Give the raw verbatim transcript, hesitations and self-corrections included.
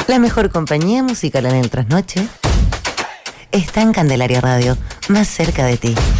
La mejor compañía musical en el trasnoche está en Candelaria Radio, más cerca de ti.